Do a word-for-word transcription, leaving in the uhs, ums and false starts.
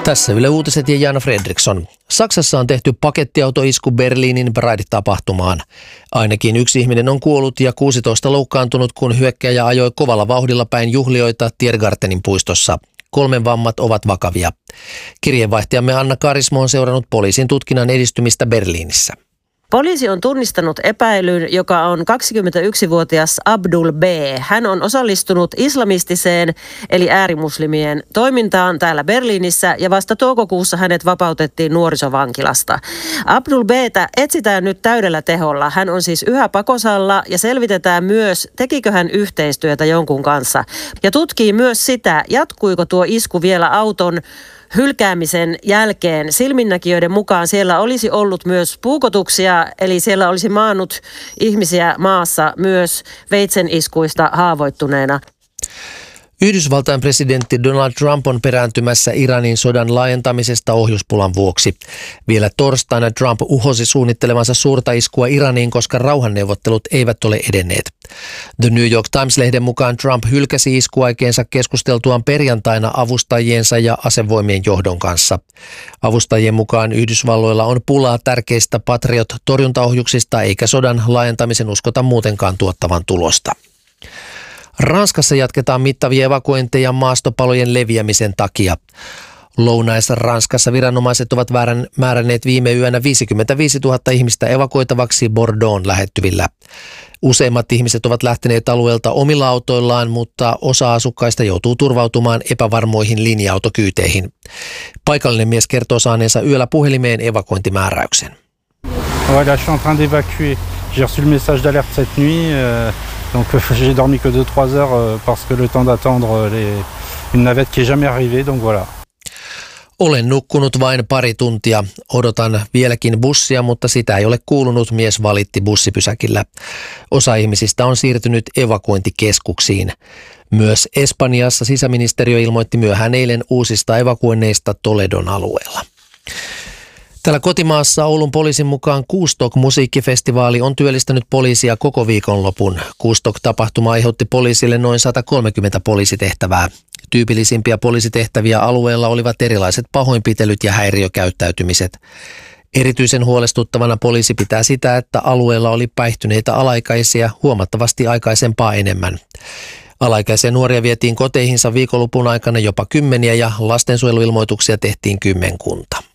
Tässä Yle Uutiset ja Jana Fredriksson. Saksassa on tehty pakettiautoisku Berliinin Pride-tapahtumaan. Ainakin yksi ihminen on kuollut ja kuusitoista loukkaantunut, kun hyökkääjä ajoi kovalla vauhdilla päin juhlioita Tiergartenin puistossa. Kolmen vammat ovat vakavia. Kirjeenvaihtajamme Anna Karismo on seurannut poliisin tutkinnan edistymistä Berliinissä. Poliisi on tunnistanut epäilyn, joka on kaksikymmentäyksivuotias Abdul B. Hän on osallistunut islamistiseen eli äärimuslimien toimintaan täällä Berliinissä ja vasta toukokuussa hänet vapautettiin nuorisovankilasta. Abdul B:tä etsitään nyt täydellä teholla. Hän on siis yhä pakosalla ja selvitetään myös, tekikö hän yhteistyötä jonkun kanssa. Ja tutkii myös sitä, jatkuiko tuo isku vielä auton hylkäämisen jälkeen. Silminnäkijöiden mukaan siellä olisi ollut myös puukotuksia, eli siellä olisi maannut ihmisiä maassa myös veitseniskuista haavoittuneena. Yhdysvaltain presidentti Donald Trump on perääntymässä Iranin sodan laajentamisesta ohjuspulan vuoksi. Vielä torstaina Trump uhosi suunnittelevansa suurta iskua Iraniin, koska rauhanneuvottelut eivät ole edenneet. The New York Times-lehden mukaan Trump hylkäsi iskuaikeensa keskusteltuaan perjantaina avustajiensa ja asevoimien johdon kanssa. Avustajien mukaan Yhdysvalloilla on pulaa tärkeistä Patriot-torjuntaohjuksista eikä sodan laajentamisen uskota muutenkaan tuottavan tulosta. Ranskassa jatketaan mittavia evakuointeja maastopalojen leviämisen takia. Lounais-Ranskassa viranomaiset ovat määränneet viime yönä viisikymmentäviisituhatta ihmistä evakuoitavaksi Bordeaux'n lähettyvillä. Useimmat ihmiset ovat lähteneet alueelta omilla autoillaan, mutta osa asukkaista joutuu turvautumaan epävarmoihin linja-autokyyteihin. Paikallinen mies kertoo saaneensa yöllä puhelimeen evakuointimääräyksen. Voilà, je suis en train d'évacuer. J'ai reçu le message d'alerte cette nuit. Euh... Donc j'ai dormi que deux trois heures parce que le temps d'attendre les, une navette qui est jamais arrivée, donc voilà. Olen nukkunut vain pari tuntia. Odotan vieläkin bussia, mutta sitä ei ole kuulunut, mies valitti bussipysäkillä. Osa ihmisistä on siirtynyt evakuointikeskuksiin. Myös Espanjassa sisäministeriö ilmoitti myöhään eilen uusista evakuoinneista Toledon alueella. Täällä kotimaassa Oulun poliisin mukaan Kustok-musiikkifestivaali on työllistänyt poliisia koko viikonlopun. Kustok-tapahtuma aiheutti poliisille noin sata kolmekymmentä poliisitehtävää. Tyypillisimpiä poliisitehtäviä alueella olivat erilaiset pahoinpitelyt ja häiriökäyttäytymiset. Erityisen huolestuttavana poliisi pitää sitä, että alueella oli päihtyneitä alaikäisiä huomattavasti aikaisempaa enemmän. Alaikäisiä nuoria vietiin koteihinsa viikonlopun aikana jopa kymmeniä ja lastensuojeluilmoituksia tehtiin kymmenkunta.